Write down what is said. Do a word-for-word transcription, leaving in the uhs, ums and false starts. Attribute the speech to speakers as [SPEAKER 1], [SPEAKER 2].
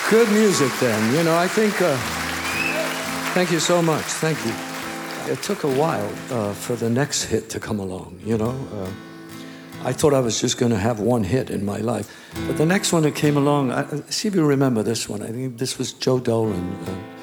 [SPEAKER 1] Good music then. You know, I think, uh, thank you so much. Thank you. It took a while uh, for the next hit to come along, you know. Uh, I thought I was just going to have one hit in my life. But the next one that came along, I, see if you remember this one. I think this was Joe Dolan. Uh,